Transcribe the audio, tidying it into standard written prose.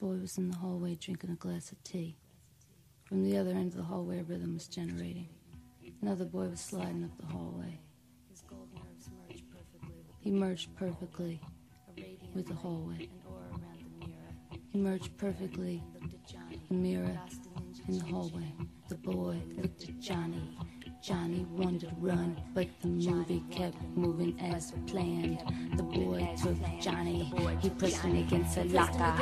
boy was in the hallway drinking a glass of tea. From the other end of the hallway, a rhythm was generating. Another boy was sliding up the hallway. He merged perfectly with the hallway. He merged perfectly, the mirror in the hallway. The boy looked at Johnny. Johnny wanted to run, but the movie kept moving as planned. The boy took Johnny, he pushed him against a locker.